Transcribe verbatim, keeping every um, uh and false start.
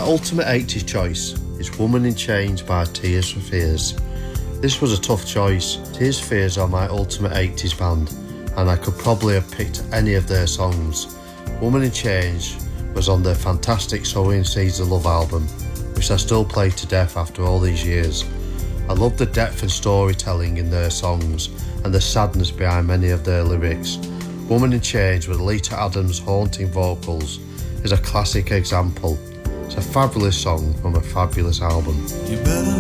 ultimate eighties choice is Woman in Chains by Tears for Fears. This was a tough choice. Tears for Fears are my ultimate eighties band, and I could probably have picked any of their songs. Woman in Chains was on their fantastic Sowing Seeds of Love album, which I still play to death after all these years. I love the depth and storytelling in their songs and the sadness behind many of their lyrics. Woman in Chains with Lita Adams' haunting vocals is a classic example. It's a fabulous song from a fabulous album. You better